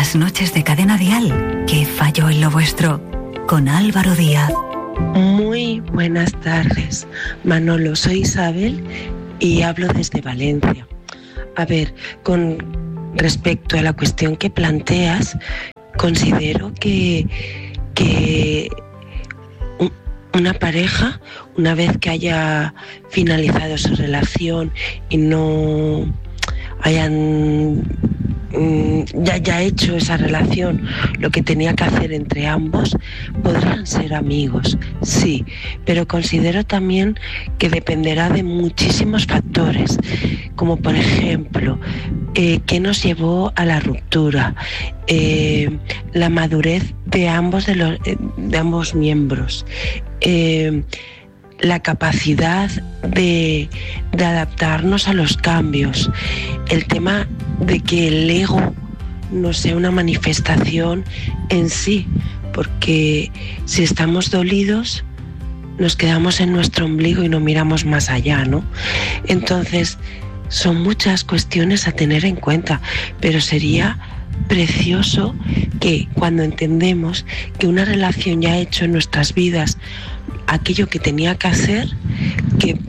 las noches de Cadena Dial. ¿Qué falló en lo vuestro? Con Álvaro Díaz. Muy buenas tardes, Manolo. Soy Isabel y hablo desde Valencia. A ver, con respecto a la cuestión que planteas, considero que una pareja, una vez que haya finalizado su relación y no hayan ya hecho esa relación lo que tenía que hacer entre ambos, podrán ser amigos, sí, pero considero también que dependerá de muchísimos factores, como por ejemplo qué nos llevó a la ruptura, la madurez de ambos miembros, la capacidad de adaptarnos a los cambios, el tema de que el ego no sea una manifestación en sí, porque si estamos dolidos nos quedamos en nuestro ombligo y no miramos más allá, ¿no? Entonces son muchas cuestiones a tener en cuenta, pero sería precioso que cuando entendemos que una relación ya ha hecho en nuestras vidas aquello que tenía que hacer, que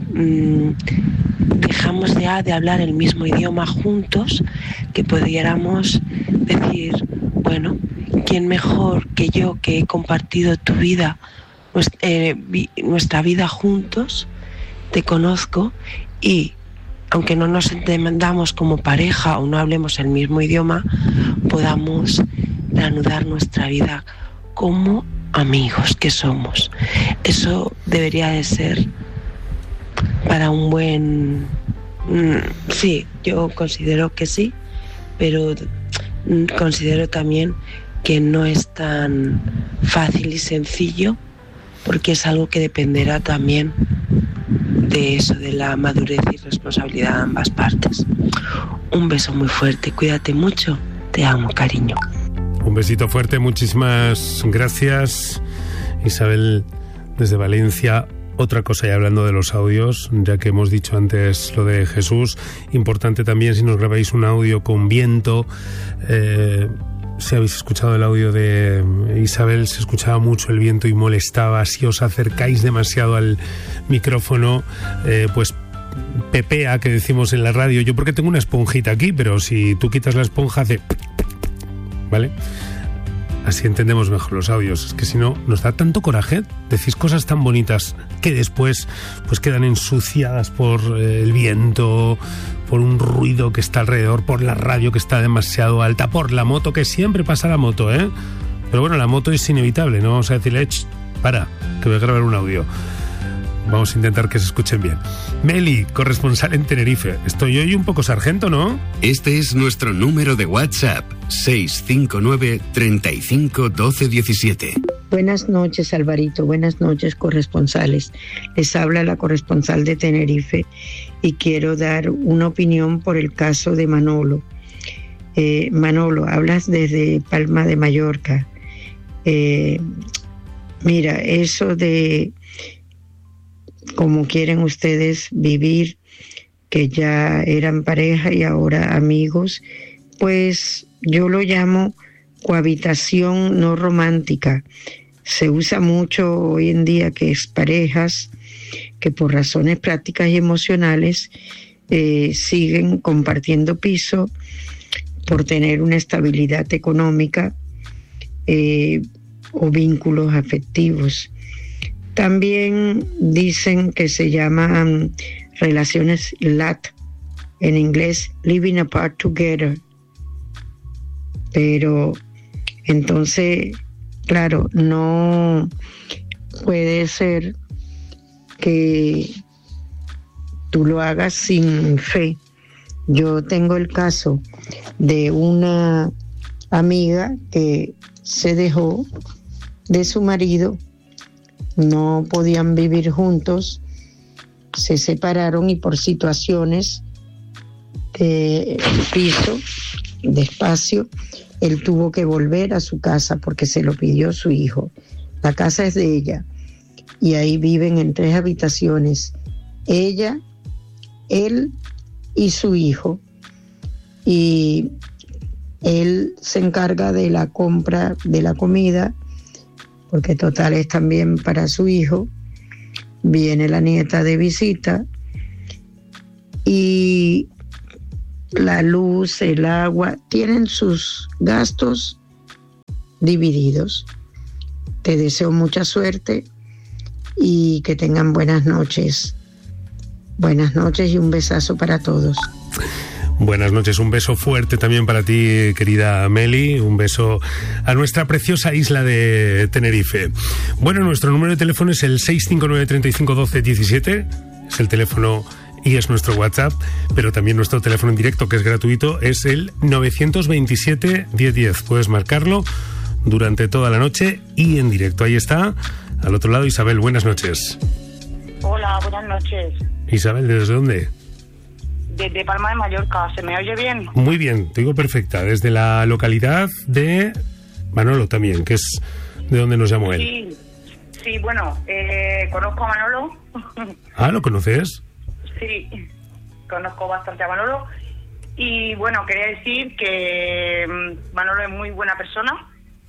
dejamos ya de hablar el mismo idioma juntos, que pudiéramos decir, bueno, ¿quién mejor que yo, que he compartido tu vida, nuestra vida juntos? Te conozco y aunque no nos entendamos como pareja o no hablemos el mismo idioma, podamos reanudar nuestra vida como amigos que somos. Eso debería de ser para un buen... Sí, yo considero que sí, pero considero también que no es tan fácil y sencillo, porque es algo que dependerá también de eso, de la madurez y responsabilidad de ambas partes. Un beso muy fuerte, cuídate mucho, te amo, cariño. Un besito fuerte, muchísimas gracias, Isabel, desde Valencia. Otra cosa, y hablando de los audios, ya que hemos dicho antes lo de Jesús, importante también si nos grabáis un audio con viento. Si habéis escuchado el audio de Isabel, se escuchaba mucho el viento y molestaba. Si os acercáis demasiado al micrófono, pues pepea, que decimos en la radio. Yo porque tengo una esponjita aquí, pero si tú quitas la esponja hace... ¿Vale? Así entendemos mejor los audios. Es que si no, nos da tanto coraje. Decís cosas tan bonitas que después pues quedan ensuciadas por el viento, por un ruido que está alrededor, por la radio que está demasiado alta, por la moto, que siempre pasa la moto, ¿eh? Pero bueno, la moto es inevitable, no vamos a decirle, para, que voy a grabar un audio. Vamos a intentar que se escuchen bien. Meli, corresponsal en Tenerife. Estoy hoy un poco sargento, ¿no? Este es nuestro número de WhatsApp, 659 35 12 17. Buenas noches, Alvarito. Buenas noches, corresponsales. Les habla la corresponsal de Tenerife y quiero dar una opinión por el caso de Manolo. Manolo, hablas desde Palma de Mallorca. Mira, eso de como quieren ustedes vivir, que ya eran pareja y ahora amigos, pues yo lo llamo cohabitación no romántica. Se usa mucho hoy en día que es parejas que por razones prácticas y emocionales siguen compartiendo piso por tener una estabilidad económica o vínculos afectivos. También dicen que se llaman relaciones LAT, en inglés Living Apart Together. Pero entonces, claro, no puede ser que tú lo hagas sin fe. Yo tengo el caso de una amiga que se dejó de su marido, no podían vivir juntos, se separaron y por situaciones de piso, de espacio, él tuvo que volver a su casa porque se lo pidió su hijo. La casa es de ella y ahí viven en 3 habitaciones, ella, él y su hijo. Y Él se encarga de la compra de la comida, porque total es también para su hijo. Viene la nieta de visita y la luz, el agua, tienen sus gastos divididos. Te deseo mucha suerte y que tengan buenas noches. Buenas noches y un besazo para todos. Buenas noches, un beso fuerte también para ti, querida Meli, un beso a nuestra preciosa isla de Tenerife. Bueno, nuestro número de teléfono es el 659 35 12 17, es el teléfono y es nuestro WhatsApp, pero también nuestro teléfono en directo, que es gratuito, es el 927 1010. Puedes marcarlo durante toda la noche y en directo. Ahí está, al otro lado, Isabel, buenas noches. Hola, buenas noches. Isabel, ¿desde dónde? Desde Palma de Mallorca, ¿se me oye bien? Muy bien, te digo perfecta. Desde la localidad de Manolo también, que es de donde nos llamó él. Sí, bueno, conozco a Manolo. Ah, ¿lo conoces? Sí, conozco bastante a Manolo. Y bueno, quería decir que Manolo es muy buena persona.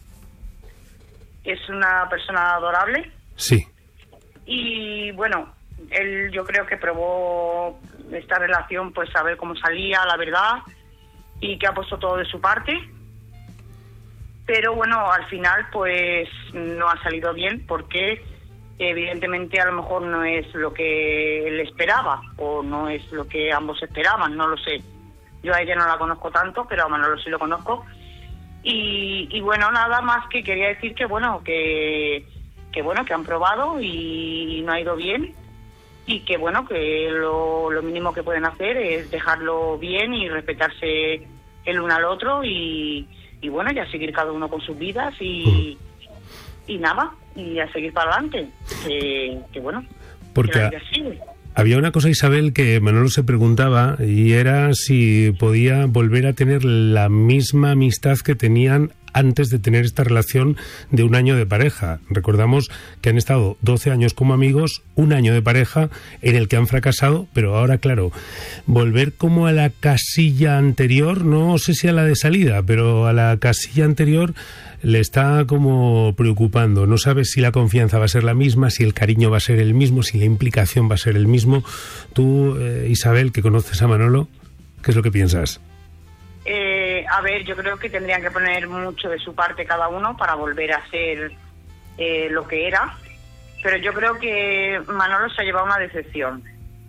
Es una persona adorable. Sí. Y bueno, él yo creo que probó esta relación, pues a ver cómo salía, la verdad, y que ha puesto todo de su parte. Pero bueno, al final pues no ha salido bien, porque evidentemente a lo mejor no es lo que él esperaba, o no es lo que ambos esperaban, no lo sé. Yo a ella no la conozco tanto, pero a Manolo sí lo conozco. Y bueno, nada más que quería decir que bueno, que han probado y no ha ido bien. Y que bueno, que lo mínimo que pueden hacer es dejarlo bien y respetarse el uno al otro y bueno, ya seguir cada uno con sus vidas y nada, y a seguir para adelante, que bueno, porque que la vida sigue. Había una cosa, Isabel, que Manolo se preguntaba, y era si podía volver a tener la misma amistad que tenían antes de tener esta relación de un año de pareja. Recordamos que han estado 12 años como amigos, un año de pareja en el que han fracasado, pero ahora, claro, volver como a la casilla anterior, no sé si a la de salida, pero a la casilla anterior le está como preocupando. No sabe si la confianza va a ser la misma, si el cariño va a ser el mismo, si la implicación va a ser el mismo. Tú, Isabel, que conoces a Manolo, ¿qué es lo que piensas? A ver, yo creo que tendrían que poner mucho de su parte cada uno para volver a ser lo que era. Pero yo creo que Manolo se ha llevado una decepción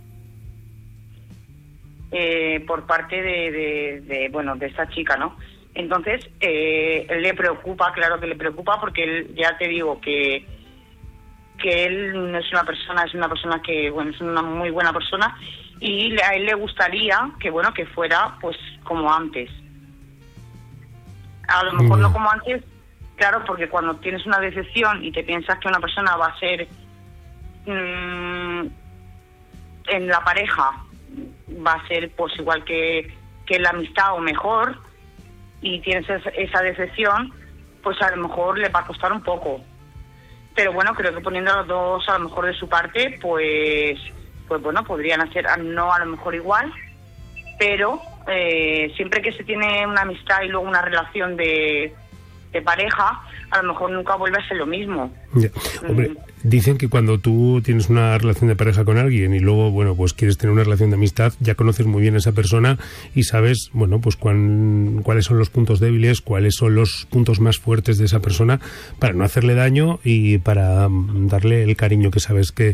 por parte de esta chica, ¿no? Entonces, le preocupa, claro que le preocupa, porque él, ya te digo que él no es una persona que, bueno, es una muy buena persona, y a él le gustaría que, bueno, que fuera pues como antes. A lo mejor no como antes, claro, porque cuando tienes una decepción y te piensas que una persona va a ser en la pareja, va a ser pues igual que la amistad o mejor, y tienes esa decepción, pues a lo mejor le va a costar un poco. Pero bueno, creo que poniendo a los dos a lo mejor de su parte, pues bueno, podrían hacer, no a lo mejor igual, pero siempre que se tiene una amistad y luego una relación de pareja, a lo mejor nunca vuelve a ser lo mismo. Ya. Hombre, dicen que cuando tú tienes una relación de pareja con alguien y luego, bueno, pues quieres tener una relación de amistad, ya conoces muy bien a esa persona y sabes, bueno, pues cuáles son los puntos débiles, cuáles son los puntos más fuertes de esa persona, para no hacerle daño y para darle el cariño que sabes que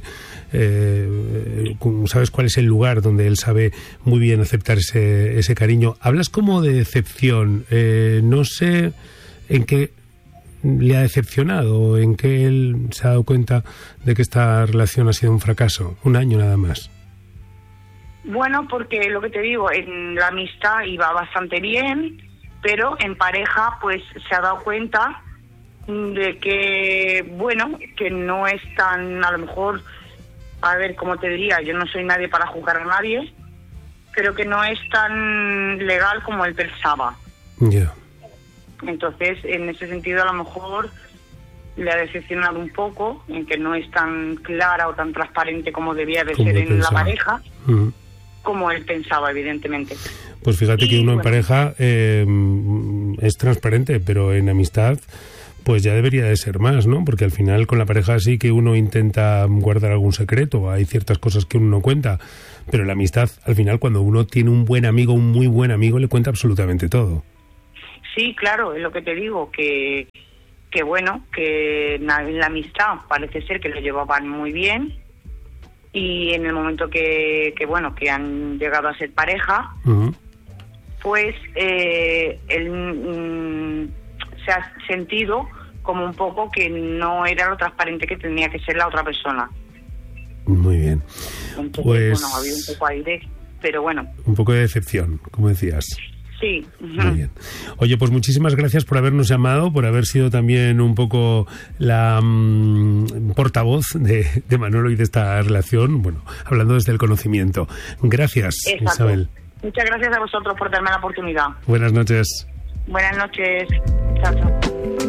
sabes cuál es el lugar donde él sabe muy bien aceptar ese cariño. Hablas como de decepción, no sé en qué le ha decepcionado, en que él se ha dado cuenta de que esta relación ha sido un fracaso. Un año nada más. Bueno, porque lo que te digo, en la amistad iba bastante bien, pero en pareja pues se ha dado cuenta de que, bueno, que no es tan, a lo mejor, a ver, como te diría, yo no soy nadie para juzgar a nadie, pero que no es tan legal como él pensaba. Ya. Yeah. Entonces, en ese sentido, a lo mejor le ha decepcionado un poco, en que no es tan clara o tan transparente como debía de ser en la pareja, como él pensaba, evidentemente. Pues fíjate que uno en pareja es transparente, pero en amistad pues ya debería de ser más, ¿no? Porque al final con la pareja sí que uno intenta guardar algún secreto, hay ciertas cosas que uno no cuenta, pero en la amistad, al final, cuando uno tiene un buen amigo, un muy buen amigo, le cuenta absolutamente todo. Sí, claro, es lo que te digo, que bueno, que en la amistad parece ser que lo llevaban muy bien, y en el momento que han llegado a ser pareja, pues él se ha sentido como un poco que no era lo transparente que tenía que ser la otra persona. Muy bien. Entonces, pues bueno, había un poco ahí pero bueno. Un poco de decepción, como decías. Sí. Muy bien. Oye, pues muchísimas gracias por habernos llamado, por haber sido también un poco la portavoz de Manolo y de esta relación, bueno, hablando desde el conocimiento. Gracias, Exacto. Isabel. Muchas gracias a vosotros por darme la oportunidad. Buenas noches. Buenas noches. Chao, chao.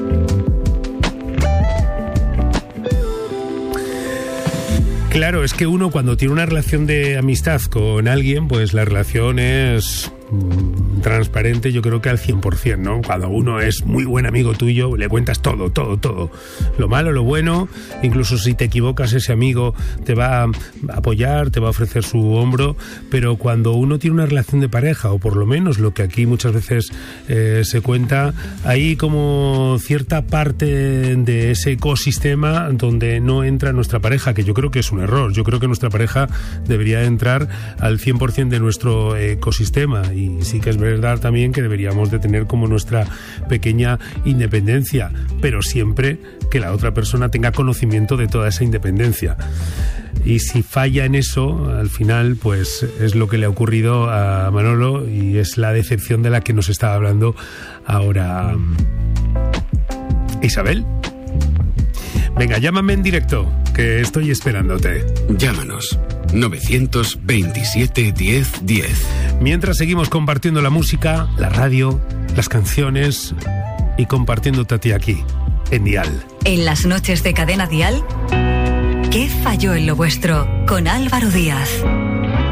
Claro, es que uno cuando tiene una relación de amistad con alguien, pues la relación es transparente, yo creo que al 100%, ¿no? Cuando uno es muy buen amigo tuyo, le cuentas todo. Lo malo, lo bueno, incluso si te equivocas, ese amigo te va a apoyar, te va a ofrecer su hombro, pero cuando uno tiene una relación de pareja, o por lo menos lo que aquí muchas veces se cuenta, hay como cierta parte de ese ecosistema donde no entra nuestra pareja, que yo creo que es un error. Yo creo que nuestra pareja debería entrar al 100% de nuestro ecosistema, y sí que es verdad también que deberíamos de tener como nuestra pequeña independencia, pero siempre que la otra persona tenga conocimiento de toda esa independencia. Y si falla en eso, al final, pues es lo que le ha ocurrido a Manolo, y es la decepción de la que nos estaba hablando ahora Isabel. Venga, llámame en directo, que estoy esperándote. Llámanos 927 10 10. Mientras seguimos compartiendo la música, la radio, las canciones y compartiéndote a ti aquí, en Dial. En las noches de Cadena Dial, ¿qué falló en lo vuestro? Con Álvaro Díaz.